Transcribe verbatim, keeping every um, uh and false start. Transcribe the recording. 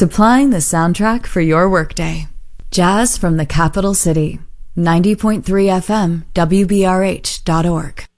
supplying the soundtrack for your workday. Jazz from the capital city. ninety point three F M, W B R H dot org.